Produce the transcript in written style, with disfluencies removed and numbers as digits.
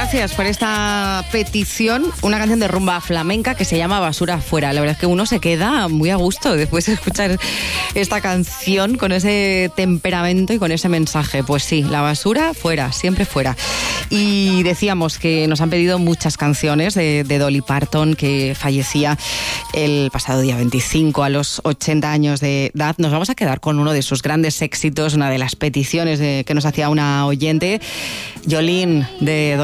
Gracias por esta petición. Una canción de rumba flamenca que se llama Basura Fuera. La verdad es que uno se queda muy a gusto después de escuchar esta canción con ese temperamento y con ese mensaje. Pues sí, la basura fuera, siempre fuera. Y decíamos que nos han pedido muchas canciones de Dolly Parton, que fallecía el pasado día 25 a los 80 años de edad. Nos vamos a quedar con uno de sus grandes éxitos, una de las peticiones que nos hacía una oyente, Jolene, de